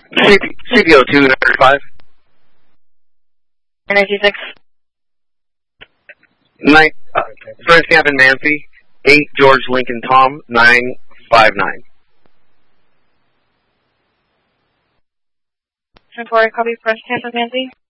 CPO 295. Energy 6. First Captain Nancy, 8 George Lincoln Tom, 959. 10-4, copy, First Captain Nancy.